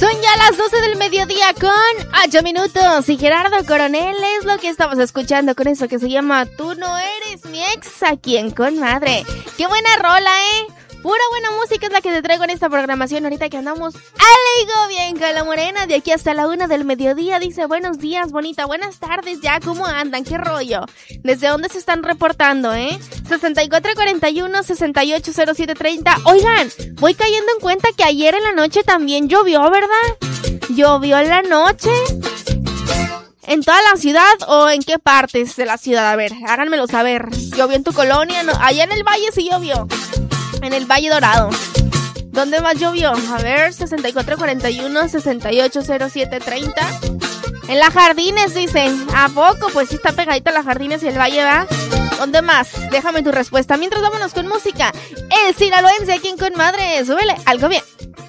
Son ya las 12 del mediodía con 8 minutos y Gerardo Coronel es lo que estamos escuchando con eso que se llama Tú no eres mi ex aquí en Con Madre. ¡Qué buena rola, Pura buena música es la que te traigo en esta programación ahorita que andamos algo bien con la morena de aquí hasta la 1 del mediodía. Dice, buenos días, bonita, buenas tardes ya, ¿cómo andan? ¿Qué rollo? ¿Desde dónde se están reportando, 6441-680730. Oigan, voy cayendo en cuenta que ayer en la noche también llovió, ¿verdad? ¿Llovió en la noche? ¿En toda la ciudad o en qué partes de la ciudad? A ver, háganmelo saber. ¿Llovió en tu colonia? No, allá en el valle sí llovió. En el Valle Dorado. ¿Dónde más llovió? A ver, 6441-680730. En las Jardines, dicen. ¿A poco? Pues sí está pegadita las Jardines y el Valle, ¿va? ¿Dónde más? Déjame tu respuesta. Mientras vámonos con música. El sinaloense aquí en Con Madre. Súbele algo bien.